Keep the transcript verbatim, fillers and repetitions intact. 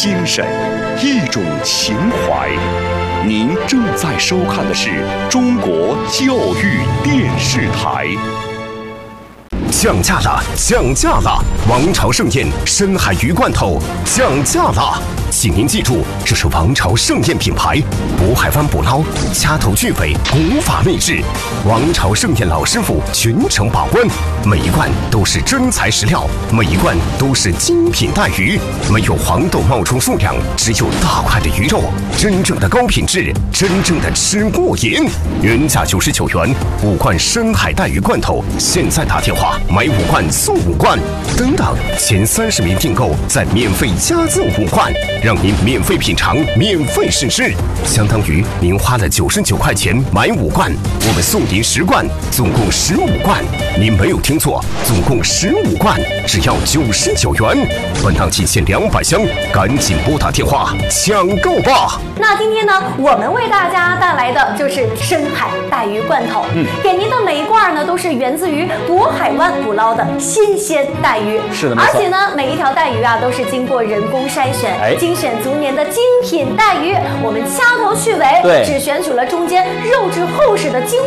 精神，一种情怀。您正在收看的是中国教育电视台。 降价了，降价了！王朝盛宴深海鱼罐头降价了，请您记住，这是王朝盛宴品牌，渤海湾捕捞，掐头去尾，古法秘制。王朝盛宴老师傅全程把关，每一罐都是真材实料，每一罐都是精品带鱼，没有黄豆冒充数量，只有大块的鱼肉，真正的高品质，真正的吃过瘾。原价九十九元，五罐深海带鱼罐头，现在打电话买五罐送五罐，等等，前三十名订购再免费加赠五罐，让您免费品尝，免费试吃，相当于您花了九十九块钱买五罐，我们送您十罐，总共十五罐。您没有听错，总共十五罐，只要九十九元。本档仅限两百箱，赶紧拨打电话抢购吧！ 那今天呢，我们为大家带来的就是深海带鱼罐头。嗯，给您的每一罐呢，都是源自于渤海湾捕捞的新鲜带鱼。 是的， 而且呢，每一条带鱼啊，都是经过人工筛选，哎、精选足年的精品带鱼。我们掐头去尾， 对， 只选取了中间肉质厚实的精